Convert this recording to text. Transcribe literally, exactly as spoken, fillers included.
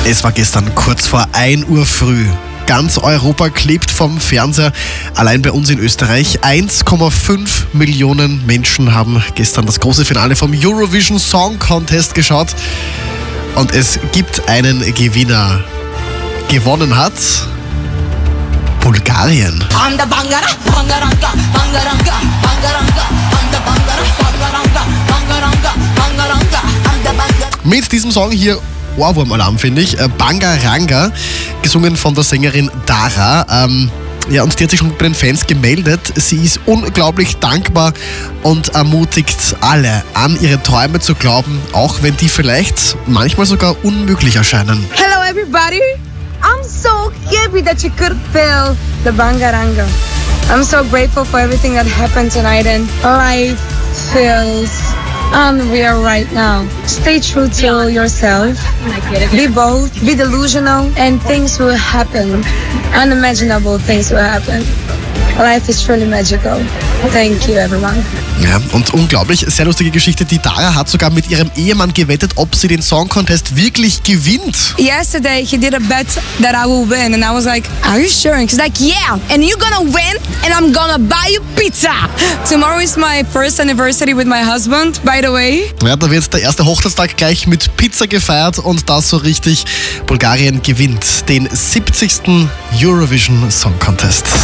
Es war gestern kurz vor ein Uhr früh. Ganz Europa klebt vom Fernseher. Allein bei uns in Österreich eins Komma fünf Millionen Menschen haben gestern das große Finale vom Eurovision Song Contest geschaut. Und es gibt einen Gewinner. Gewonnen hat Bulgarien. Mit diesem Song hier Ohrwurm-Alarm, finde ich. Bangaranga, gesungen von der Sängerin Dara. Ähm, ja, und die hat sich schon bei den Fans gemeldet. Sie ist unglaublich dankbar und ermutigt alle, an ihre Träume zu glauben, auch wenn die vielleicht manchmal sogar unmöglich erscheinen. Hello everybody! I'm so happy that you could feel the Bangaranga. I'm so grateful for everything that happened tonight, and life feels unreal right now. Stay true to yourself, be bold, be delusional, and things will happen. Unimaginable things will happen. Life is truly magical. Thank you, everyone. Ja, und unglaublich, sehr lustige Geschichte. Die Dara hat sogar mit ihrem Ehemann gewettet, ob sie den Song Contest wirklich gewinnt. Yesterday, he did a bet that I will win, and I was like, are you sure? And he's like, yeah, and you're gonna win, and I'm gonna buy you pizza. Tomorrow is my first anniversary with my husband, by the way. Ja, da wird der erste Hochzeitstag gleich mit Pizza gefeiert und das so richtig. Bulgarien gewinnt den siebzigsten Eurovision Song Contest.